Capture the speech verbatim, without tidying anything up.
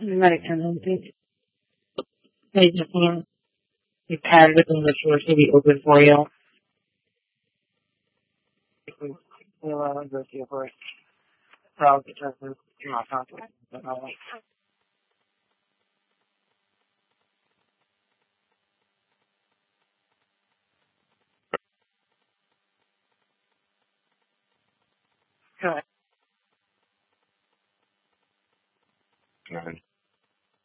Right, and I think they definitely the pad within the floor should be open for you. If we we allow them to go to your first probably because you're not confident. But I'll wait. Go ahead.